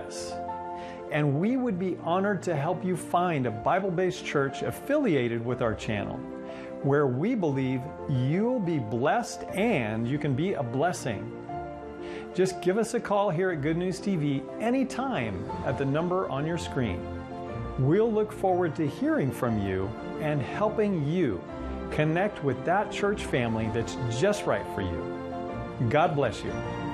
us. And we would be honored to help you find a Bible-based church affiliated with our channel, where we believe you'll be blessed and you can be a blessing. Just give us a call here at Good News TV anytime at the number on your screen. We'll look forward to hearing from you and helping you connect with that church family that's just right for you. God bless you.